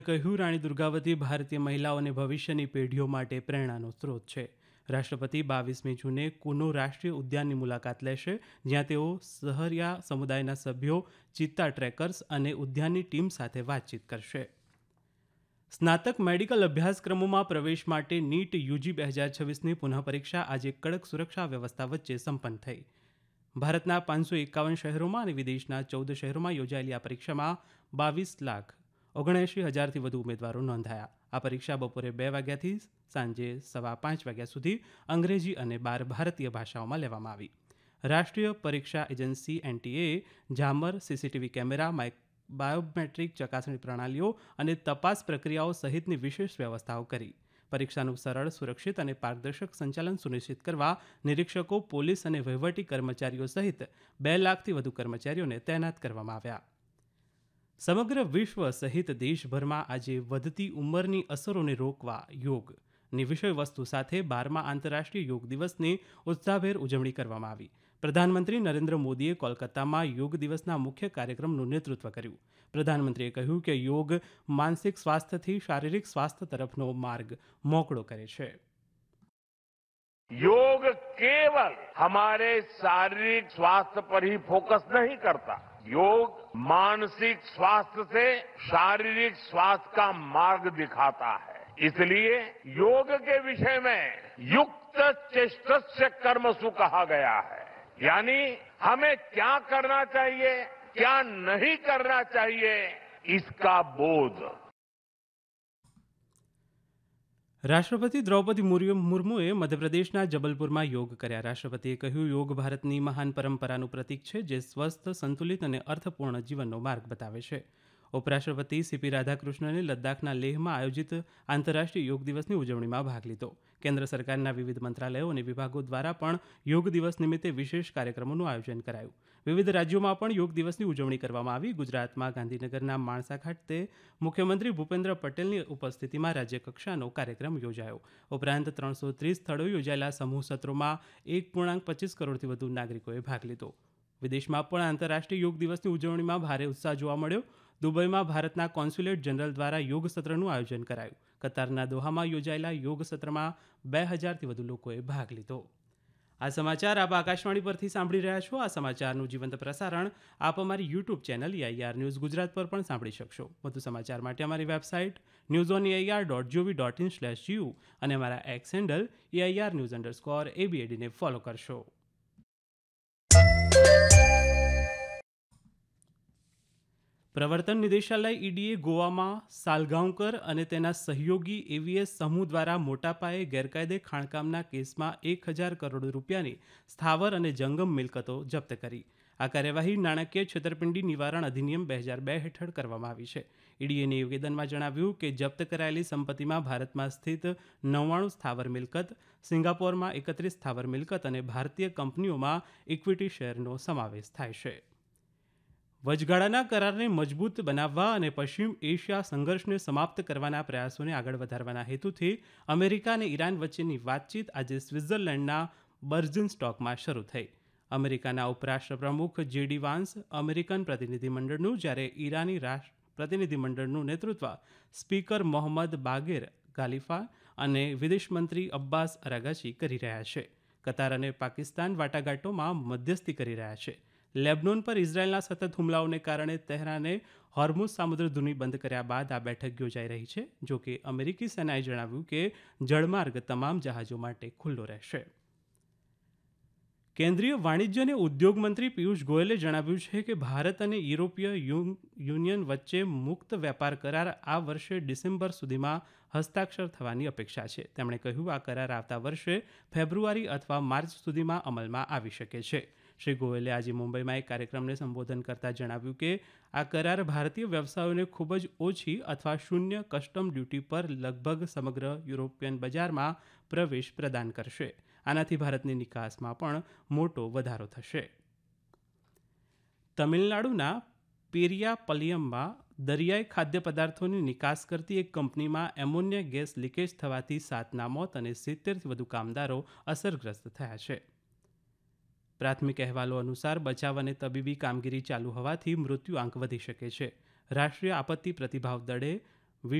કહ્યું, રાણી દુર્ગાવતી ભારતીય મહિલાઓ અને ભવિષ્યની પેઢીઓ માટે પ્રેરણાનો સ્ત્રોત છે. રાષ્ટ્રપતિ 22મી જૂને કુનો રાષ્ટ્રીય ઉદ્યાનની મુલાકાત લેશે, જ્યાં તેઓ સહરિયા સમુદાયના સભ્યો, ચિત્તા ટ્રેકર્સ અને ઉદ્યાનની ટીમ સાથે વાતચીત કરશે. સ્નાતક મેડિકલ અભ્યાસક્રમોમાં પ્રવેશ માટે નીટ યુજી 2026ની પુનઃપરીક્ષા આજે કડક સુરક્ષા વ્યવસ્થા વચ્ચે સંપન્ન થઈ. ભારતના 551 શહેરોમાં અને વિદેશના 14 શહેરોમાં યોજાયેલી આ પરીક્ષામાં 22,79,000થી વધુ ઉમેદવારો નોંધાયા. આ પરીક્ષા બપોરે 2 વાગ્યાથી સાંજે 5:15 વાગ્યા સુધી અંગ્રેજી અને 12 ભારતીય ભાષાઓમાં લેવામાં આવી. રાષ્ટ્રીય પરીક્ષા એજન્સી એનટીએએ જામર, સીસીટીવી કેમેરા, બાયોમેટ્રિક ચકાસણી પ્રણાલીઓ અને તપાસ પ્રક્રિયાઓ સહિતની વિશેષ વ્યવસ્થાઓ કરી. પરીક્ષાનું સરળ, સુરક્ષિત અને પારદર્શક સંચાલન સુનિશ્ચિત કરવા નિરીક્ષકો, પોલીસ અને વહીવટી કર્મચારીઓ સહિત 2 લાખથી વધુ કર્મચારીઓને તૈનાત કરવામાં આવ્યા. સમગ્ર વિશ્વ સહિત દેશભરમાં આજે વધતી ઉંમરની અસરોને રોકવા યોગની વિષયવસ્તુ સાથે 12મા આંતરરાષ્ટ્રીય યોગ દિવસની ઉત્સાહભેર ઉજવણી કરવામાં આવી. પ્રધાનમંત્રી નરેન્દ્ર મોદીએ કોલકાતામાં યોગ દિવસના મુખ્ય કાર્યક્રમનું નેતૃત્વ કર્યું. પ્રધાનમંત્રીએ કહ્યું કે યોગ માનસિક સ્વાસ્થ્યથી શારીરિક સ્વાસ્થ્ય તરફનો માર્ગ મોકળો કરે છે. योग केवल हमारे शारीरिक स्वास्थ्य पर ही फोकस नहीं करता, योग मानसिक स्वास्थ्य से शारीरिक स्वास्थ्य का मार्ग दिखाता है. इसलिए योग के विषय में युक्त चेष्टस्य कर्मसु कहा गया है. यानी हमें क्या करना चाहिए, क्या नहीं करना चाहिए, इसका बोध. રાષ્ટ્રપતિ દ્રૌપદી મુર્મુએ મધ્યપ્રદેશના જબલપુરમાં યોગ કર્યા. રાષ્ટ્રપતિએ કહ્યું, યોગ ભારતની મહાન પરંપરાનું પ્રતીક છે, જે સ્વસ્થ, સંતુલિત અને અર્થપૂર્ણ જીવનનો માર્ગ બતાવે છે. ઉપરાષ્ટ્રપતિ સીપી રાધાકૃષ્ણને લદ્દાખના લેહમાં આયોજિત આંતરરાષ્ટ્રીય યોગ દિવસની ઉજવણીમાં ભાગ લીધો. કેન્દ્ર સરકારના વિવિધ મંત્રાલયો અને વિભાગો દ્વારા પણ યોગ દિવસ નિમિત્તે વિશેષ કાર્યક્રમોનું આયોજન કરાયું. વિવિધ રાજ્યોમાં પણ યોગ દિવસની ઉજવણી કરવામાં આવી. ગુજરાતમાં ગાંધીનગરના માણસા ખાતે મુખ્યમંત્રી ભૂપેન્દ્ર પટેલની ઉપસ્થિતિમાં રાજ્યકક્ષાનો કાર્યક્રમ યોજાયો. ઉપરાંત 330 સ્થળોએ યોજાયેલા સમૂહ સત્રોમાં 1.25 કરોડથી વધુ નાગરિકોએ ભાગ લીધો. વિદેશમાં પણ આંતરરાષ્ટ્રીય યોગ દિવસની ઉજવણીમાં ભારે ઉત્સાહ જોવા મળ્યો. દુબઈમાં ભારતના કોન્સ્યુલેટ જનરલ દ્વારા યોગ સત્રનું આયોજન કરાયું. કતારના દોહામાં યોજાયેલા યોગ સત્રમાં 2000થી વધુ લોકોએ ભાગ લીધો. આ સમાચાર આપ આકાશવાણી પરથી સાંભળી રહ્યા છો. આ સમાચારનું જીવંત પ્રસારણ આપ અમારી YouTube channel EIR news Gujarat પર પણ સાંભળી શકશો. વધુ સમાચાર માટે અમારી વેબસાઇટ newsoneir.gov.in/gu અને અમારા એક્સ હેન્ડલ EIR_ABAD ને ફોલો કરશો. પ્રવર્તન નિદેશાલય ઈડીએ ગોવામાં સાલગાંવકર અને તેના સહયોગી એવીએસ સમૂહ દ્વારા મોટા પાયે ગેરકાયદે ખાણકામના કેસમાં 1000 કરોડ રૂપિયાની સ્થાવર અને જંગમ મિલકતો જપ્ત કરી. આ કાર્યવાહી નાણાકીય છેતરપિંડી નિવારણ અધિનિયમ 2002 હેઠળ કરવામાં આવી છે. ઈડીએ નિવેદનમાં જણાવ્યું કે જપ્ત કરાયેલી સંપત્તિમાં ભારતમાં સ્થિત 99 સ્થાવર મિલકત, સિંગાપોરમાં 31 સ્થાવર મિલકત અને ભારતીય કંપનીઓમાં ઇક્વિટી શેરનો સમાવેશ થાય છે. વચગાળાના કરારને મજબૂત બનાવવા અને પશ્ચિમ એશિયા સંઘર્ષને સમાપ્ત કરવાના પ્રયાસોને આગળ વધારવાના હેતુથી અમેરિકા અને ઈરાન વચ્ચેની વાતચીત આજે સ્વિટ્ઝરલેન્ડના બર્ઝિનસ્ટોકમાં શરૂ થઈ. અમેરિકાના ઉપરાષ્ટ્રપ્રમુખ JD વાન્સ અમેરિકન પ્રતિનિધિમંડળનું, જ્યારે ઈરાની પ્રતિનિધિમંડળનું નેતૃત્વ સ્પીકર મોહમ્મદ બાગેર ગાલિફા અને વિદેશમંત્રી અબ્બાસ અરાગાચી કરી રહ્યા છે. કતાર અને પાકિસ્તાન વાટાઘાટોમાં મધ્યસ્થી કરી રહ્યા છે. લેબનોન પર ઇઝરાયેલના સતત હુમલાઓને કારણે તેહરાને હોર્મુઝ સામુદ્રધુની બંધ કર્યા બાદ આ બેઠક યોજાઈ રહી છે. જો કે અમેરિકી સેનાએ જણાવ્યું કે જળમાર્ગ તમામ જહાજો માટે ખુલ્લો રહેશે. કેન્દ્રીય વાણિજ્ય અને ઉદ્યોગ મંત્રી પિયુષ ગોયલે જણાવ્યું છે કે ભારત અને યુરોપીય યુનિયન વચ્ચે મુક્ત વેપાર કરાર આ વર્ષે ડિસેમ્બર સુધીમાં હસ્તાક્ષર થવાની અપેક્ષા છે. તેમણે કહ્યું, આ કરાર આવતા વર્ષે ફેબ્રુઆરી અથવા માર્ચ સુધીમાં અમલમાં આવી શકે છે. શ્રી ગોયલે આજે મુંબઈમાં એક કાર્યક્રમને સંબોધન કરતાં જણાવ્યું કે આ કરાર ભારતીય વ્યવસાયોને ખૂબ જ ઓછી અથવા શૂન્ય કસ્ટમ ડ્યુટી પર લગભગ સમગ્ર યુરોપિયન બજારમાં પ્રવેશ પ્રદાન કરશે. આનાથી ભારતની નિકાસમાં પણ મોટો વધારો થશે. તમિલનાડુના પેરિયાપલ્યમમાં દરિયાઈ ખાદ્ય પદાર્થોની નિકાસ કરતી એક કંપનીમાં એમોનિયા ગેસ લીકેજ થવાથી 7ના મોત અને 70થી વધુ કામદારો અસરગ્રસ્ત થયા છે. પ્રાથમિક અહેવાલો અનુસાર બચાવ અને તબીબી કામગીરી ચાલુ હોવાથી મૃત્યુઆંક વધી શકે છે. રાષ્ટ્રીય આપત્તિ પ્રતિભાવ દળે